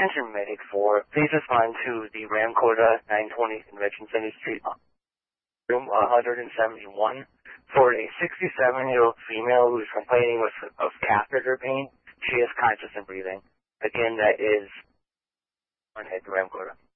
attention medic 4, please respond to the Ramkota 920 Convention Center Street, room 171, for a 67-year-old female who is complaining of catheter pain. She is conscious and breathing. Again, that is on head to Ramkota.